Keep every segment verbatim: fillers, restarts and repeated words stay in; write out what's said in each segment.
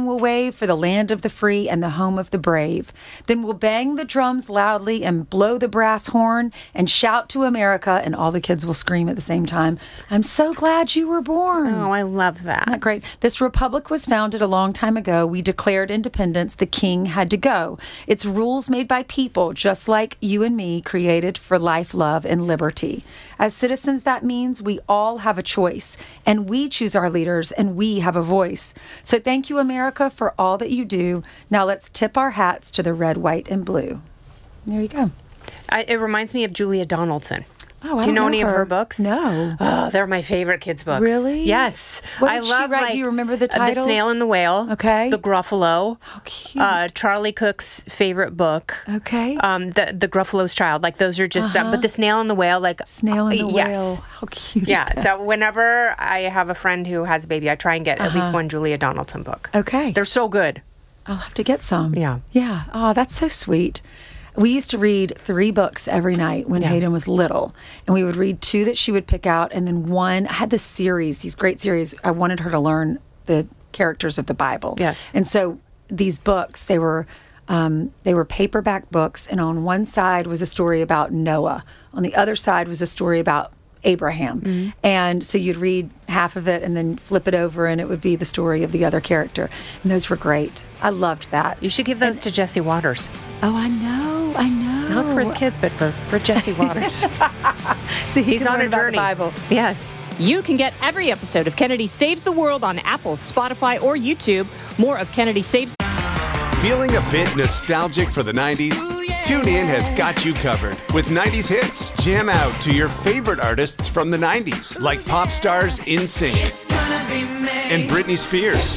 children will wave for the land of the free and the home of the brave. Then we'll bang the drums loudly and blow the brass horn and shout to America, and all the kids will scream at the same time. I'm so glad you were born. Oh, I love that. Isn't that great? This republic was founded a long time ago. We declared independence. The king had to go. It's rules made by people, just like you and me, created for life, love, and liberty. As citizens, that means we all have a choice, and we choose our leaders, and we have a voice. So thank you, America, for all that you do. Now let's tip our hats to the red, white, and blue. There you go. I, it reminds me of Julia Donaldson. Oh, I Do you know, know any her. of her books? No. Oh, they're my favorite kids' books. Really? Yes. What I did she love, write? like, Do you remember the uh, titles? The Snail and the Whale. Okay. The Gruffalo. How cute. Uh, Charlie Cook's favorite book. Okay. Um, the the Gruffalo's Child. Like those are just. Uh-huh. Uh, but the Snail and the Whale, like Snail and the uh, Whale. yes. How cute. Yeah. Is that? So whenever I have a friend who has a baby, I try and get at least Uh-huh. one Julia Donaldson book. Okay. They're so good. I'll have to get some. Yeah. Yeah. Oh, that's so sweet. We used to read three books every night when Yeah. Hayden was little. And we would read two that she would pick out, and then one. I had this series, these great series. I wanted her to learn the characters of the Bible. Yes. And so these books, they were um, they were paperback books, and on one side was a story about Noah. On the other side was a story about Abraham. Mm-hmm. And so you'd read half of it and then flip it over, and it would be the story of the other character. And those were great. I loved that. You should give those to Jesse Waters. Oh, I know, I know. Not for his kids, but for, for Jesse Waters. See, he He's can on learn a about the journey. Bible. Yes. You can get every episode of Kennedy Saves the World on Apple, Spotify, or YouTube. More of Kennedy Saves Feeling a bit nostalgic for the nineties? TuneIn has got you covered with nineties hits. Jam out to your favorite artists from the nineties, like pop stars NSYNC and Britney Spears,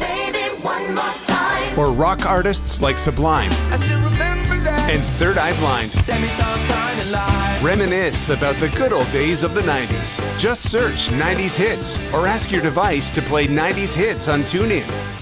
or rock artists like Sublime and Third Eye Blind. Reminisce about the good old days of the nineties. Just search nineties hits or ask your device to play nineties hits on TuneIn.